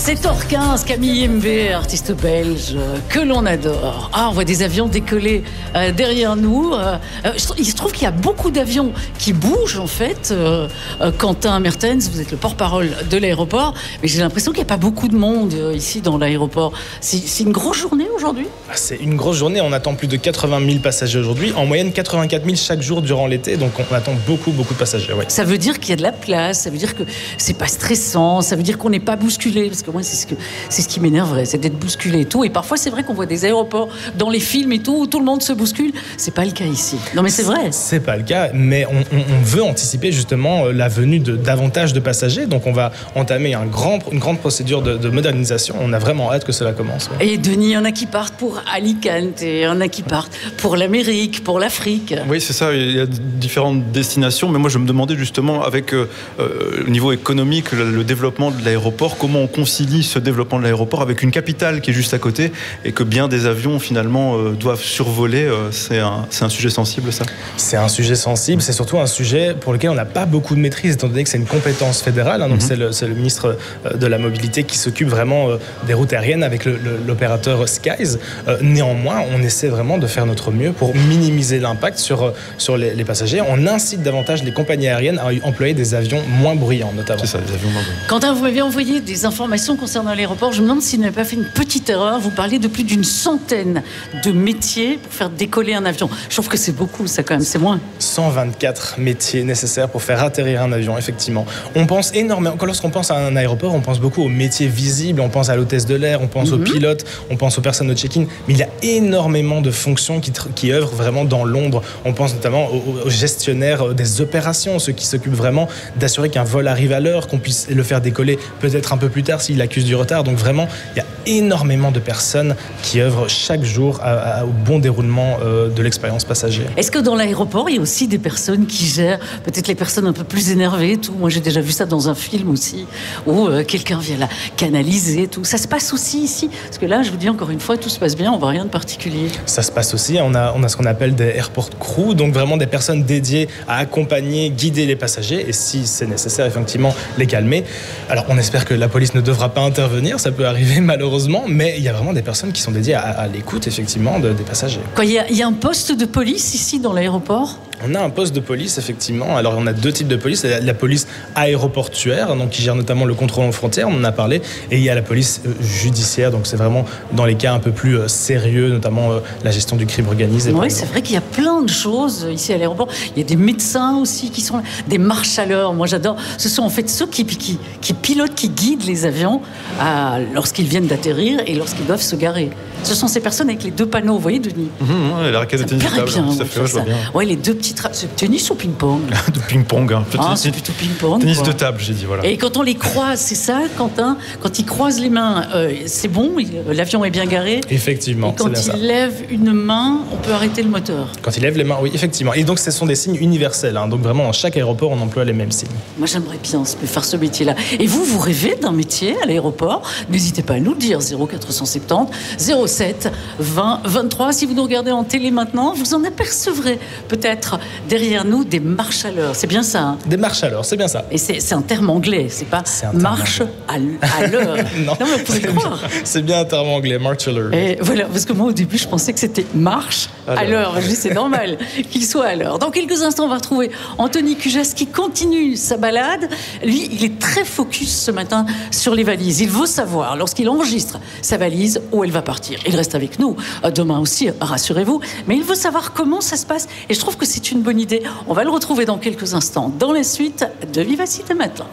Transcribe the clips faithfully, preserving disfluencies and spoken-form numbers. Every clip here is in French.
sept heures quinze, Camille Mbé, artiste belge que l'on adore. Ah, on voit des avions décoller euh, derrière nous. Euh, euh, il se trouve qu'il y a beaucoup d'avions qui bougent en fait. Euh, euh, Quentin Mertens, vous êtes le porte-parole de l'aéroport, mais j'ai l'impression qu'il n'y a pas beaucoup de monde euh, ici dans l'aéroport. C'est, c'est une grosse journée aujourd'hui ? C'est une grosse journée. On attend plus de quatre-vingt mille passagers aujourd'hui. En moyenne, quatre-vingt-quatre mille chaque jour durant l'été. Donc on attend beaucoup, beaucoup de passagers. Ouais. Ça veut dire qu'il y a de la place. Ça veut dire que c'est pas stressant. Ça veut dire qu'on n'est pas bousculé. Parce que moi, c'est ce que c'est ce qui m'énerverait, c'est d'être bousculé et tout. Et parfois, c'est vrai qu'on voit des aéroports dans les films et tout où tout le monde se bouscule. C'est pas le cas ici. Non, mais c'est vrai. C'est pas le cas, mais on, on, on veut anticiper justement la venue de davantage de passagers. Donc, on va entamer un grand, une grande procédure de, de modernisation. On a vraiment hâte que cela commence. Ouais. Et Denis, il y en a qui partent pour Alicante, et il y en a qui partent pour l'Amérique, pour l'Afrique. Oui, c'est ça. Il y a différentes destinations. Mais moi, je me demandais justement, avec euh, au niveau économique, le, le développement de l'aéroport, comment on concilie ce développement de l'aéroport avec une capitale qui est juste à côté et que bien des avions finalement euh, doivent survoler. Euh, c'est, un, c'est un sujet sensible, ça ? C'est un sujet sensible, c'est surtout un sujet pour lequel on n'a pas beaucoup de maîtrise étant donné que c'est une compétence fédérale, hein, donc mm-hmm. c'est, le, c'est le ministre de la Mobilité qui s'occupe vraiment euh, des routes aériennes avec le, le, l'opérateur Skies. Euh, néanmoins, on essaie vraiment de faire notre mieux pour minimiser l'impact sur, sur les, les passagers. On incite davantage les compagnies aériennes à employer des avions moins bruyants notamment. C'est ça, des avions moins bruyants. Quentin, vous m'avez envoyé des informations concernant l'aéroport. Je me demande s'il n'avait pas fait une petite erreur. Vous parliez de plus d'une centaine de métiers pour faire décoller un avion. Je trouve que c'est beaucoup, ça quand même, c'est moins. cent vingt-quatre métiers nécessaires pour faire atterrir un avion, effectivement. On pense énormément, lorsqu'on pense à un aéroport, on pense beaucoup aux métiers visibles, on pense à l'hôtesse de l'air, on pense mm-hmm. aux pilotes, on pense aux personnes au check-in, mais il y a énormément de fonctions qui, qui œuvrent vraiment dans l'ombre. On pense notamment aux, aux gestionnaires des opérations, ceux qui s'occupent vraiment d'assurer qu'un vol arrive à l'heure, qu'on puisse le faire décoller peut-être un peu plus tard s'il accuse du retard. Donc vraiment, il y a énormément de personnes qui œuvrent chaque jour à, à, au bon déroulement euh, de l'expérience passager. Est-ce que dans l'aéroport, il y a aussi des personnes qui gèrent, peut-être les personnes un peu plus énervées, tout. Moi, j'ai déjà vu ça dans un film aussi, où euh, quelqu'un vient la canaliser, tout. Ça se passe aussi ici, parce que là, je vous dis encore une fois, tout se passe bien, on voit rien de particulier. Ça se passe aussi. On a, on a ce qu'on appelle des airport crew, donc vraiment des personnes dédiées à accompagner, guider les passagers, et si c'est nécessaire, effectivement, les calmer. Alors, on espère que la police ne devra pas intervenir, ça peut arriver malheureusement, mais il y a vraiment des personnes qui sont dédiées à, à l'écoute, effectivement, de, des passagers. Quoi, il y a, il y a un poste de police ici dans l'aéroport ? On a un poste de police, effectivement. Alors, on a deux types de police. La, la police aéroportuaire, donc, qui gère notamment le contrôle aux frontières, on en a parlé. Et il y a la police euh, judiciaire, donc c'est vraiment dans les cas un peu plus euh, sérieux, notamment euh, la gestion du crime organisé. Oui, c'est vrai qu'il y a plein de choses ici à l'aéroport. Il y a des médecins aussi qui sont là, des marchaleurs. Moi, j'adore. Ce sont en fait ceux qui, qui, qui pilotent, qui guident les avions à, lorsqu'ils viennent d'atterrir et lorsqu'ils doivent se garer. Ce sont ces personnes avec les deux panneaux, vous voyez, Denis ? Mmh, ouais, la raquette de tennis de table. Bien, ça fait, je vois bien. Ouais, les deux petites. Ra... C'est tennis ou ping-pong ? De ping-pong. Hein. Ah, c'est plutôt ping-pong. Tennis quoi. de table, j'ai dit, voilà. Et quand on les croise, c'est ça, Quentin ? Quand ils croisent les mains, euh, c'est bon, l'avion est bien garé. Effectivement, et quand c'est bien il ça. lève une main, on peut arrêter le moteur. Quand il lève les mains, oui, effectivement. Et donc, ce sont des signes universels. Hein. Donc, vraiment, dans chaque aéroport, on emploie les mêmes signes. Moi, j'aimerais bien faire ce métier-là. Et vous, vous rêvez d'un métier à l'aéroport ? N'hésitez pas à nous le dire. zéro quatre cent soixante-dix zéro sept vingt vingt-trois. Si vous nous regardez en télé maintenant, vous en apercevrez peut-être derrière nous des marchaleurs. C'est bien ça, hein ? Des marchaleurs, c'est bien ça. Et c'est, c'est un terme anglais, c'est pas c'est marche à, à l'heure. non, non, mais vous pouvez c'est croire. Bien, c'est bien un terme anglais, marchaller. Et voilà, parce que moi au début je pensais que c'était marche à, à l'heure. Je dis c'est normal qu'il soit à l'heure. Dans quelques instants, on va retrouver Anthony Cujas qui continue sa balade. Lui, il est très focus ce matin sur les valises. Il veut savoir, lorsqu'il enregistre sa valise, où elle va partir. Il reste avec nous demain aussi, rassurez-vous. Mais il veut savoir comment ça se passe. Et je trouve que c'est une bonne idée. On va le retrouver dans quelques instants dans la suite de Vivacité Matin.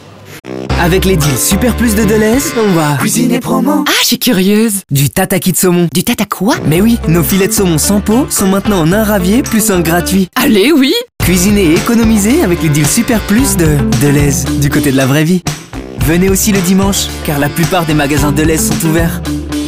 Avec les deals Super Plus de Deleuze, on va cuisiner promo. Ah, je suis curieuse. Du tataki de saumon. Du tata quoi ? Mais oui, nos filets de saumon sans peau sont maintenant en un ravier plus un gratuit. Allez, oui. Cuisiner et économiser avec les deals Super Plus de Deleuze, du côté de la vraie vie. Venez aussi le dimanche, car la plupart des magasins Deleuze sont ouverts.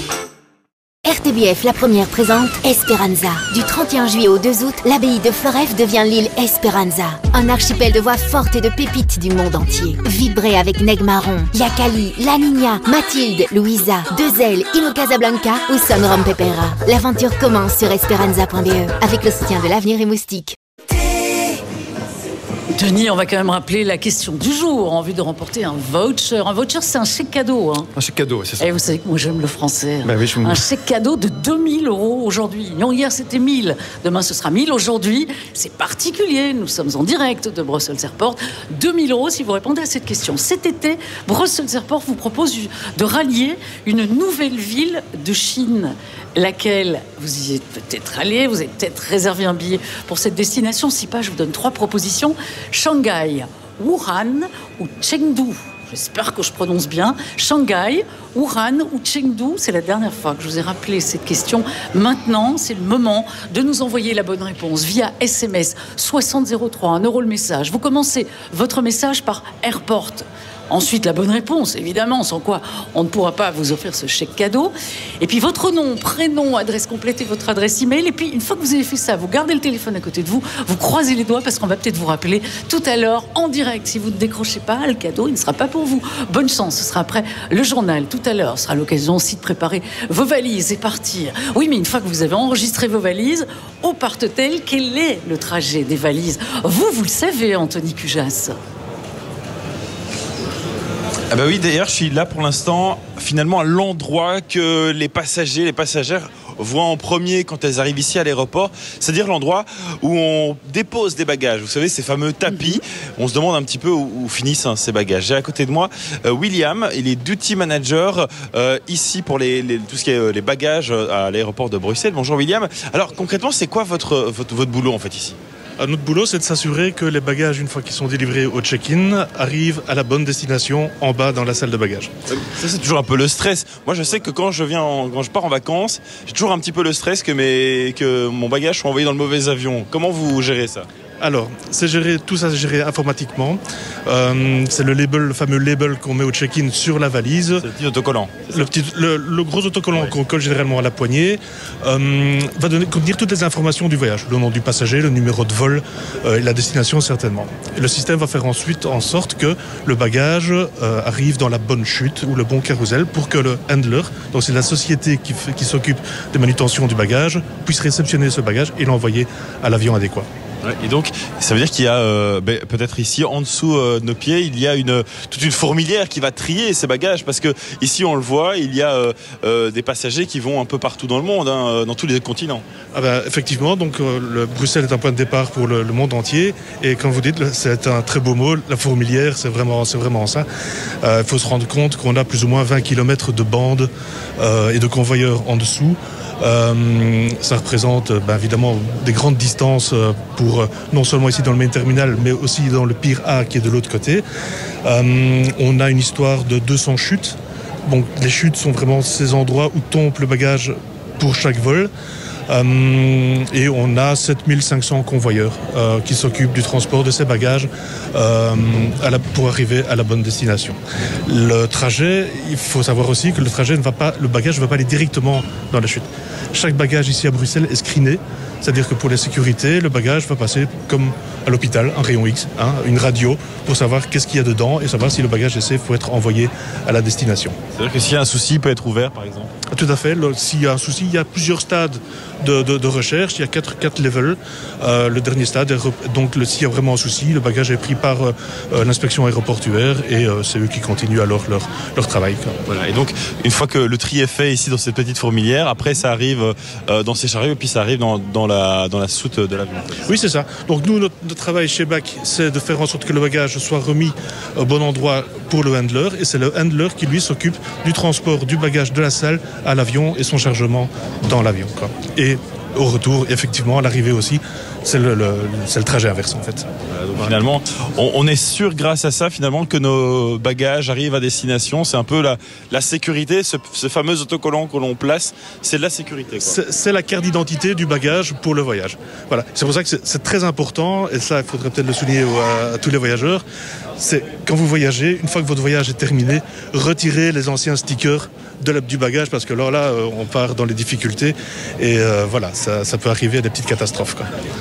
R T B F, la première, présente Esperanza. Du trente et un juillet au deux août, l'abbaye de Floreffe devient l'île Esperanza. Un archipel de voix fortes et de pépites du monde entier. Vibrez avec Neg Marron, Yakali, La Niña, Mathilde, Louisa, Deux Ailes, Ino Casablanca ou Son Rom Pepera. L'aventure commence sur esperanza point b e avec le soutien de l'Avenir et Moustique. Denis, on va quand même rappeler la question du jour en vue de remporter un voucher. Un voucher, c'est un chèque cadeau. Hein. Un chèque cadeau, c'est ça. Et vous savez que moi, j'aime le français. Bah oui, je... Un chèque cadeau de deux mille euros aujourd'hui. Non, hier, c'était mille. Demain, ce sera mille. Aujourd'hui, c'est particulier. Nous sommes en direct de Brussels Airport. deux mille euros si vous répondez à cette question. Cet été, Brussels Airport vous propose de rallier une nouvelle ville de Chine. Laquelle vous y êtes peut-être allé, vous avez peut-être réservé un billet pour cette destination. Si pas, je vous donne trois propositions. Shanghai, Wuhan ou Chengdu. J'espère que je prononce bien. Shanghai, Wuhan ou Chengdu. C'est la dernière fois que je vous ai rappelé cette question. Maintenant, c'est le moment de nous envoyer la bonne réponse via S M S soixante zéro trois, un euro le message. Vous commencez votre message par Airport. Ensuite, la bonne réponse, évidemment, sans quoi on ne pourra pas vous offrir ce chèque cadeau. Et puis votre nom, prénom, adresse complète et votre adresse email. Et puis, une fois que vous avez fait ça, vous gardez le téléphone à côté de vous, vous croisez les doigts parce qu'on va peut-être vous rappeler tout à l'heure en direct. Si vous ne décrochez pas, le cadeau, il ne sera pas pour vous. Bonne chance, ce sera après le journal. Tout à l'heure, ce sera l'occasion aussi de préparer vos valises et partir. Oui, mais une fois que vous avez enregistré vos valises, où partent-elles? Quel est le trajet des valises? Vous, vous le savez, Anthony Cujas. Ah bah oui, d'ailleurs, je suis là pour l'instant, finalement, à l'endroit que les passagers, les passagères voient en premier quand elles arrivent ici à l'aéroport, c'est-à-dire l'endroit où on dépose des bagages. Vous savez, ces fameux tapis, on se demande un petit peu où, où finissent hein, ces bagages. J'ai à côté de moi euh, William, il est duty manager euh, ici pour les, les, tout ce qui est euh, les bagages à l'aéroport de Bruxelles. Bonjour William. Alors concrètement, c'est quoi votre, votre, votre boulot en fait ici ? Notre boulot, c'est de s'assurer que les bagages, une fois qu'ils sont délivrés au check-in, arrivent à la bonne destination en bas dans la salle de bagages. Ça, c'est toujours un peu le stress. Moi, je sais que quand je viens, en, quand je pars en vacances, j'ai toujours un petit peu le stress que, mes, que mon bagage soit envoyé dans le mauvais avion. Comment vous gérez ça ? Alors, c'est géré, tout ça c'est géré informatiquement. Euh, c'est le label, le fameux label qu'on met au check-in sur la valise. C'est le petit autocollant. Le, petit, le, le gros autocollant ouais. qu'on colle généralement à la poignée euh, va donner, contenir toutes les informations du voyage. Le nom du passager, le numéro de vol euh, et la destination certainement. Et le système va faire ensuite en sorte que le bagage euh, arrive dans la bonne chute ou le bon carrousel pour que le handler, donc c'est la société qui, fait, qui s'occupe de manutention du bagage, puisse réceptionner ce bagage et l'envoyer à l'avion adéquat. Ouais, et donc, ça veut dire qu'il y a euh, ben, peut-être ici, en dessous euh, de nos pieds, il y a une, toute une fourmilière qui va trier ces bagages. Parce que ici, on le voit, il y a euh, euh, des passagers qui vont un peu partout dans le monde, hein, dans tous les continents. Ah ben, effectivement, donc euh, le Bruxelles est un point de départ pour le, le monde entier. Et comme vous dites, c'est un très beau mot, la fourmilière, c'est vraiment, c'est vraiment ça. Il euh, faut se rendre compte qu'on a plus ou moins vingt kilomètres de bandes euh, et de convoyeurs en dessous. Euh, ça représente ben, évidemment des grandes distances pour non seulement ici dans le main terminal mais aussi dans le Pier A qui est de l'autre côté. Euh, on a une histoire de deux cents chutes. Bon, les chutes sont vraiment ces endroits où tombe le bagage pour chaque vol. Euh, et on a sept mille cinq cents convoyeurs euh, qui s'occupent du transport de ces bagages euh, à la, pour arriver à la bonne destination. Le trajet, il faut savoir aussi que le trajet ne va pas, le bagage ne va pas aller directement dans la chute. Chaque bagage ici à Bruxelles est screené, c'est-à-dire que pour la sécurité, le bagage va passer comme à l'hôpital, un rayon X, hein, une radio, pour savoir qu'est-ce qu'il y a dedans et savoir si le bagage est safe pour être envoyé à la destination. C'est-à-dire que s'il y a un souci, il peut être ouvert, par exemple ? Tout à fait. Le, s'il y a un souci, il y a plusieurs stades de, de, de recherche. Il y a quatre, quatre levels. Euh, le dernier stade, est, donc le, s'il y a vraiment un souci, le bagage est pris par euh, l'inspection aéroportuaire et euh, c'est eux qui continuent alors leur, leur travail. Quoi. Voilà. Et donc, une fois que le tri est fait ici dans cette petite fourmilière, après ça arrive euh, dans ces chariots et puis ça arrive dans, dans, la, dans la soute de l'avion. Oui, c'est ça. Donc nous, notre, notre travail chez B A C, c'est de faire en sorte que le bagage soit remis au bon endroit pour le handler et c'est le handler qui lui s'occupe du transport du bagage de la salle à l'avion et son chargement dans l'avion. Quoi. Et au retour, effectivement, à l'arrivée aussi, c'est le, le, c'est le trajet inverse en fait. Voilà, donc finalement, on, on est sûr grâce à ça finalement que nos bagages arrivent à destination. C'est un peu la, la sécurité, ce, ce fameux autocollant que l'on place, c'est de la sécurité. Quoi. C'est, c'est la carte d'identité du bagage pour le voyage. Voilà. C'est pour ça que c'est, c'est très important, et ça il faudrait peut-être le souligner à, à tous les voyageurs, c'est quand vous voyagez, une fois que votre voyage est terminé, retirez les anciens stickers de la, du bagage parce que alors là, on part dans les difficultés et euh, voilà, ça, ça peut arriver à des petites catastrophes. Quoi. Ouais,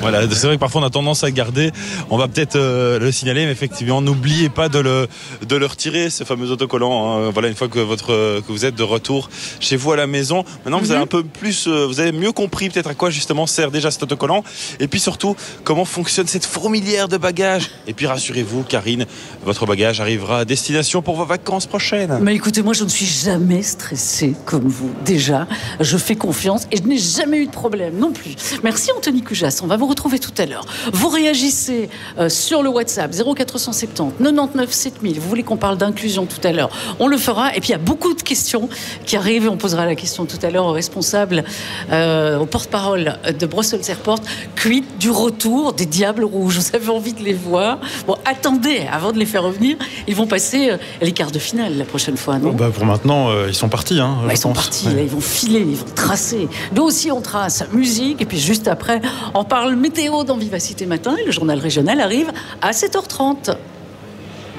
Voilà, c'est vrai que parfois on a tendance à le garder. On va peut-être euh, le signaler, mais effectivement, n'oubliez pas de le, de le retirer, ce fameux autocollant. Hein. Voilà, une fois que, votre, que vous êtes de retour chez vous à la maison. Maintenant, mm-hmm. vous avez un peu plus, euh, vous avez mieux compris peut-être à quoi justement sert déjà cet autocollant. Et puis surtout, comment fonctionne cette fourmilière de bagages. Et puis rassurez-vous, Karine, votre bagage arrivera à destination pour vos vacances prochaines. Mais écoutez, moi, je ne suis jamais stressée comme vous. Déjà, je fais confiance et je n'ai jamais eu de problème non plus. Merci Anthony Cujas, on va vous retrouver tout à l'heure. Vous réagissez euh, sur le WhatsApp zéro quatre cent soixante-dix quatre-vingt-dix-neuf sept mille. Vous voulez qu'on parle d'inclusion tout à l'heure, on le fera. Et puis il y a beaucoup de questions qui arrivent. On posera la question tout à l'heure au responsable, euh, au porte-parole de Brussels Airport. Quid du retour des Diables Rouges? Vous avez envie de les voir? Bon, attendez, avant de les faire revenir, ils vont passer euh, les quarts de finale la prochaine fois, non? Bah pour maintenant, euh, ils sont partis. Hein, bah, ils sont partis, ouais. Là, ils vont filer, ils vont tracer. Nous aussi, on trace musique. Et puis juste après, on parle météo dans Vivacité Matin. Et le journal régional arrive à sept heures trente.